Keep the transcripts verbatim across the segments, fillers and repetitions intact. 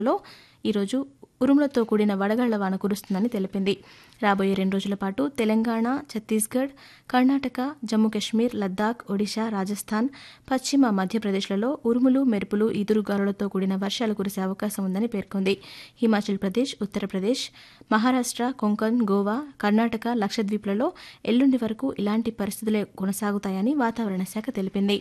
లో ఈరోజు ఉరుములతో కూడిన వడగళ్ల వాన కురుస్తుందని తెలిపింది. రాబోయే రెండు రోజుల పాటు తెలంగాణ, ఛత్తీస్గఢ్, కర్ణాటక, జమ్మూ కశ్మీర్, లద్దాఖ్, ఒడిశా, రాజస్థాన్, పశ్చిమ మధ్యప్రదేశ్లలో ఉరుములు, మెరుపులు, ఈదురుగాలులతో కూడిన వర్షాలు కురిసే అవకాశం ఉందని పేర్కొంది. హిమాచల్ ప్రదేశ్, ఉత్తరప్రదేశ్, మహారాష్ట్ర, కొంకణ్, గోవా, కర్ణాటక, లక్షద్వీప్లలో ఎల్లుండి వరకు ఇలాంటి పరిస్థితులే కొనసాగుతాయని వాతావరణ శాఖ తెలిపింది.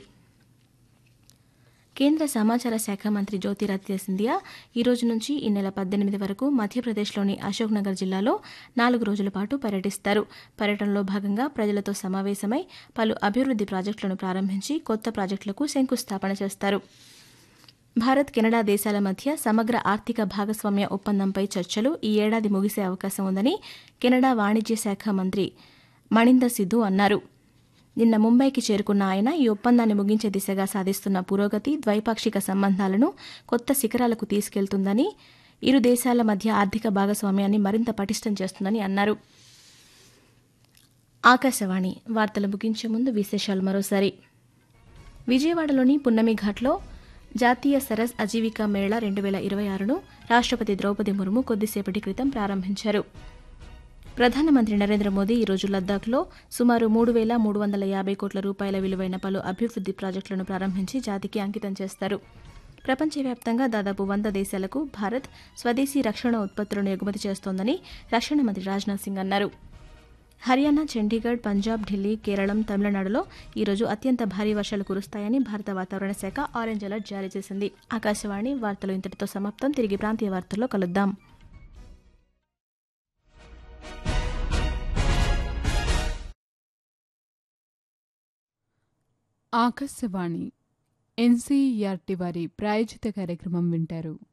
కేంద్ర సమాచార శాఖ మంత్రి జ్యోతిరాదిత్య సింధియా ఈ రోజు నుంచి ఈ నెల పద్దెనిమిది వరకు మధ్యప్రదేశ్లోని అశోక్నగర్ జిల్లాలో నాలుగు రోజుల పాటు పర్యటిస్తారు. పర్యటనలో భాగంగా ప్రజలతో సమావేశమై పలు అభివృద్ది ప్రాజెక్టులను ప్రారంభించి కొత్త ప్రాజెక్టులకు శంకుస్థాపన చేస్తారు. భారత్, కెనడా దేశాల మధ్య సమగ్ర ఆర్థిక భాగస్వామ్య ఒప్పందంపై చర్చలు ఈ ఏడాది ముగిసే అవకాశం ఉందని కెనడా వాణిజ్య శాఖ మంత్రి మణీందర్ సిధు అన్నారు. నిన్న ముంబైకి చేరుకున్న ఆయన ఈ ఒప్పందాన్ని ముగించే దిశగా సాధిస్తున్న పురోగతి ద్వైపాక్షిక సంబంధాలను కొత్త శిఖరాలకు తీసుకెళ్తుందని, ఇరు దేశాల మధ్య ఆర్థిక భాగస్వామ్యాన్ని మరింత పటిష్టం చేస్తుందని అన్నారు. ఆకాశవాణి వార్తలు ముగించే ముందు విశేషాలు మరోసారి. విజయవాడలోని పున్నమి ఘాట్లో జాతీయ సరస్ అజీవికా మేళా రెండు వేల ఇరవై ఆరును రాష్ట్రపతి ద్రౌపది ముర్ము కొద్దిసేపటి క్రితం ప్రారంభించారు. ప్రధానమంత్రి నరేంద్ర మోదీ ఈరోజు లద్దాఖ్లో సుమారు మూడు వేల మూడు వందల యాభై కోట్ల రూపాయల విలువైన పలు అభివృద్ది ప్రాజెక్టులను ప్రారంభించి జాతికి అంకితం చేస్తారు. ప్రపంచవ్యాప్తంగా దాదాపు వంద దేశాలకు భారత్ స్వదేశీ రక్షణ ఉత్పత్తులను ఎగుమతి చేస్తోందని రక్షణ మంత్రి రాజ్నాథ్ సింగ్ అన్నారు. హర్యానా, చండీగఢ్, పంజాబ్, ఢిల్లీ, కేరళం, తమిళనాడులో ఈరోజు అత్యంత భారీ వర్షాలు కురుస్తాయని భారత వాతావరణ శాఖ ఆరెంజ్ అలర్ట్ జారీ చేసింది. ఆకాశవాణి వార్తలు ఇంతటితో సమాప్తం. తిరిగి ప్రాంతీయ వార్తల్లో కలుద్దాం. ఆకాశవాణి ఎన్సీఈఆర్టీ వారి ప్రాయోజిత కార్యక్రమం వింటారు.